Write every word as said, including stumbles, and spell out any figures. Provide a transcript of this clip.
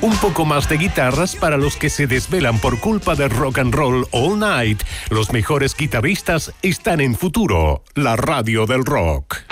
Un poco más de guitarras para los que se desvelan por culpa de rock and roll all night. Los mejores guitarristas están en Futuro, la radio del rock.